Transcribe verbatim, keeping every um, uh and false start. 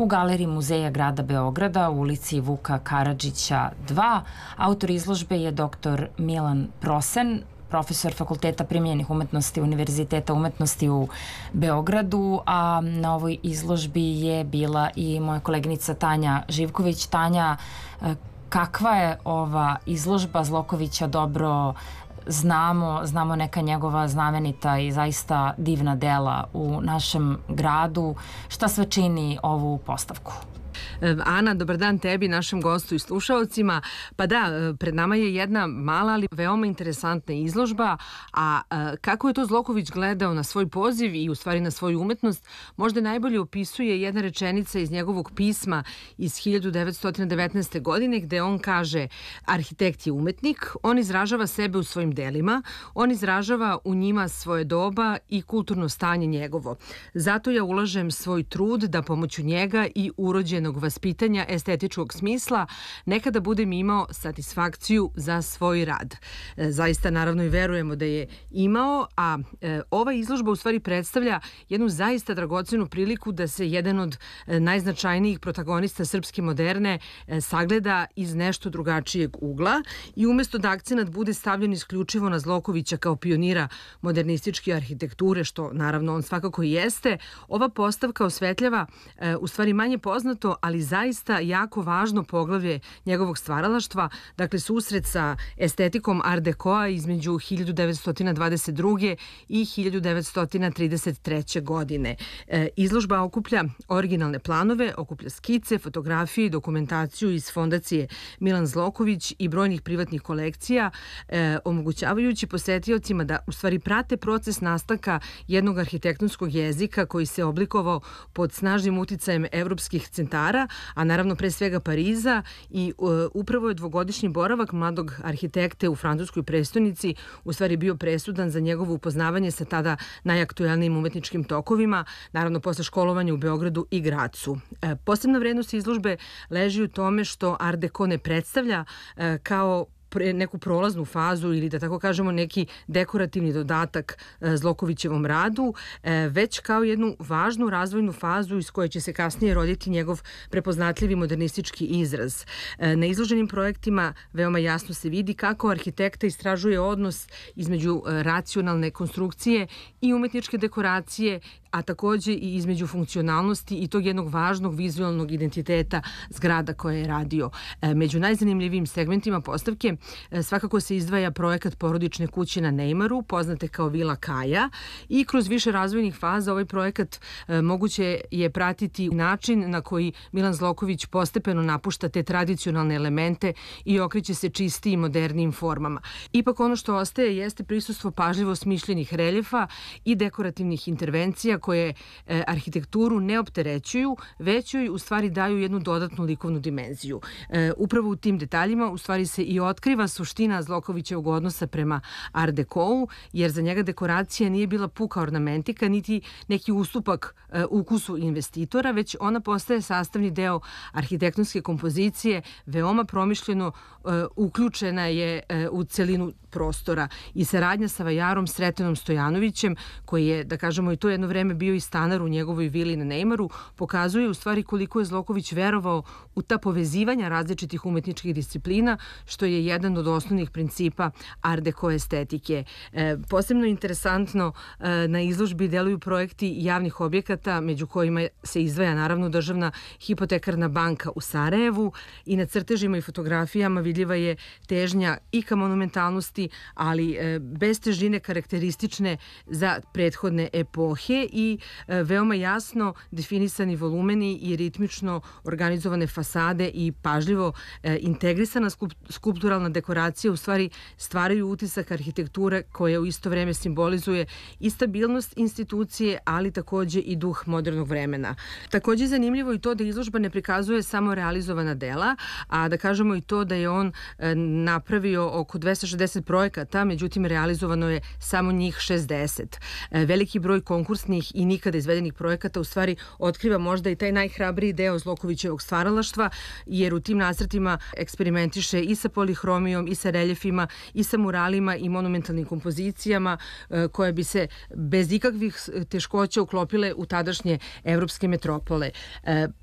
u Galeriji muzeja grada Beograda u ulici Vuka Karadžića dva. Autor izložbe je doktor Milan Prosen, profesor Fakulteta primenjenih umetnosti Univerziteta umetnosti u Beogradu, a na ovoj izložbi je bila i moja koleginica Tanja Živković. Tanja, kakva je ova izložba? Zlokovića dobro znamo, znamo neka njegova znamenita i zaista divna dela u našem gradu. Šta sve čini ovu postavku? Ana, dobar dan tebi, našem gostu i slušaocima. Pa da, pred nama je jedna mala, ali veoma interesantna izložba, a kako je to Zloković gledao na svoj poziv i u stvari na svoju umetnost, možda najbolje opisuje jedna rečenica iz njegovog pisma iz hiljadu devetsto devetnaeste. godine, gde on kaže: arhitekt je umetnik, on izražava sebe u svojim delima, on izražava u njima svoje doba i kulturno stanje njegovo. Zato ja ulažem svoj trud da pomoću njega i urođenog vaspitanja estetičkog smisla nekada budem imao satisfakciju za svoj rad. E, zaista naravno i verujemo da je imao, a e, ova izložba u stvari predstavlja jednu zaista dragocenu priliku da se jedan od e, najznačajnijih protagonista srpske moderne e, sagleda iz nešto drugačijeg ugla i umesto da akcenat bude stavljen isključivo na Zlokovića kao pionira modernističke arhitekture, što naravno on svakako i jeste, ova postavka osvetljava e, u stvari manje poznato, ali zaista jako važno poglavlje njegovog stvaralaštva, dakle susret sa estetikom Art Decoa između hiljadu devetsto dvadeset druge. i hiljadu devetsto trideset treće. godine. E, izložba okuplja originalne planove, okuplja skice, fotografije i dokumentaciju iz fondacije Milan Zloković i brojnih privatnih kolekcija, e, omogućavajući posetiocima da u stvari prate proces nastanka jednog arhitektonskog jezika koji se oblikovao pod snažnim uticajem evropskih centara, a naravno pre svega Pariza, i uh, upravo je dvogodišnji boravak mladog arhitekte u francuskoj prestonici u stvari bio presudan za njegovo upoznavanje sa tada najaktuelnijim umetničkim tokovima, naravno posle školovanja u Beogradu i Gracu. E, posebna vrednost izložbe leži u tome što Art Deco ne predstavlja e, kao neku prolaznu fazu ili da tako kažemo neki dekorativni dodatak Zlokovićevom radu, već kao jednu važnu razvojnu fazu iz koje će se kasnije roditi njegov prepoznatljivi modernistički izraz. Na izloženim projektima veoma jasno se vidi kako arhitekta istražuje odnos između racionalne konstrukcije i umetničke dekoracije, a takođe i između funkcionalnosti i tog jednog važnog vizualnog identiteta zgrada koje je radio. Među najzanimljivijim segmentima postavke svakako se izdvaja projekat porodične kuće na Nejmaru, poznate kao Vila Kaja, i kroz više razvojnih faza ovaj projekat moguće je pratiti način na koji Milan Zloković postepeno napušta te tradicionalne elemente i okreće se čistijim modernijim formama. Ipak ono što ostaje jeste prisustvo pažljivo smišljenih reljefa i dekorativnih intervencija koje e, arhitekturu ne opterećuju, već joj u stvari daju jednu dodatnu likovnu dimenziju. E, upravo u tim detaljima u stvari se i otkriva suština Zlokovićevog odnosa prema Art Decou, jer za njega dekoracija nije bila puka ornamentika, niti neki ustupak e, ukusu investitora, već ona postaje sastavni deo arhitektonske kompozicije, veoma promišljeno e, uključena je e, u celinu prostora, i saradnja sa vajarom Sretenom Stojanovićem, koji je, da kažemo, i to jedno vreme bio i stanar u njegovoj vili na Nejmaru, pokazuje u stvari koliko je Zloković verovao u ta povezivanja različitih umetničkih disciplina, što je jedan od osnovnih principa Art Deco estetike. E, posebno interesantno e, na izložbi deluju projekti javnih objekata, među kojima se izdvaja naravno državna hipotekarna banka u Sarajevu, i na crtežima i fotografijama vidljiva je težnja i ka monumentalnosti, ali e, bez težine karakteristične za prethodne epohe, i e, veoma jasno definisani volumeni i ritmično organizovane fasade i pažljivo e, integrisana skup, skulpturalna dekoracija u stvari stvaraju utisak arhitekture koja u isto vreme simbolizuje i stabilnost institucije, ali takođe i duh modernog vremena. Takođe zanimljivo i to da izložba ne prikazuje samo realizovana dela, a da kažemo i to da je on e, napravio oko dvesta šezdeset projekata, međutim realizovano je samo njih šezdeset. E, veliki broj konkursnih i nikada izvedenih projekata u stvari otkriva možda i taj najhrabriji deo Zlokovićevog stvaralaštva, jer u tim nacrtima eksperimentiše i sa polihromijom, i sa reljefima, i sa muralima i monumentalnim kompozicijama e, koje bi se bez ikakvih teškoća uklopile u tadašnje evropske metropole. E,